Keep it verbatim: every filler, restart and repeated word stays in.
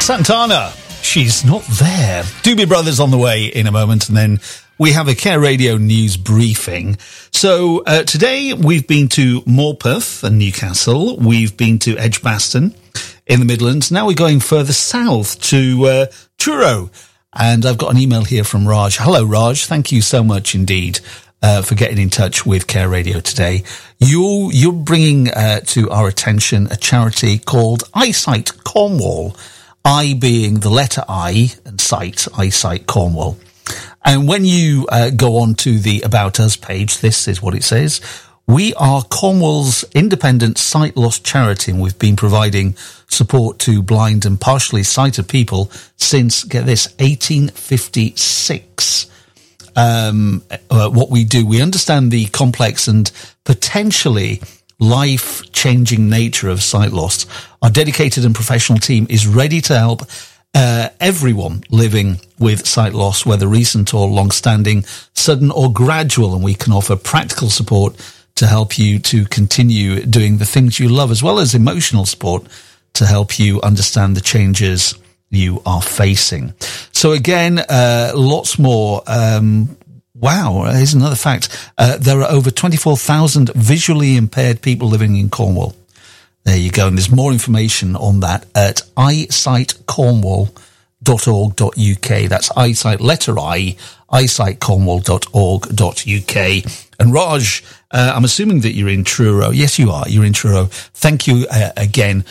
Santana, she's not there. Doobie Brothers on the way in a moment, and then we have a Care Radio news briefing. So uh, today we've been to Morpeth and Newcastle. We've been to Edgbaston in the Midlands. Now we're going further south to uh, Truro. And I've got an email here from Raj. Hello, Raj. Thank you so much indeed uh, for getting in touch with Care Radio today. You, you're bringing uh, to our attention a charity called Eyesight Cornwall. I being the letter I and sight, Eyesight Cornwall. And when you uh, go on to the About Us page, this is what it says. We are Cornwall's independent sight loss charity, and we've been providing support to blind and partially sighted people since, get this, eighteen fifty-six. Um, uh, what we do, we understand the complex and potentially life-changing nature of sight loss. Our dedicated and professional team is ready to help uh, everyone living with sight loss, whether recent or long-standing, sudden or gradual, and we can offer practical support to help you to continue doing the things you love, as well as emotional support to help you understand the changes you are facing. So again, uh, lots more. Um, wow, here's another fact. Uh, there are over twenty-four thousand visually impaired people living in Cornwall. There you go. And there's more information on that at eyesight cornwall dot org dot U K. That's eyesight, letter I, eyesight cornwall dot org dot U K. And Raj, uh, I'm assuming that you're in Truro. Yes, you are. You're in Truro. Thank you uh, again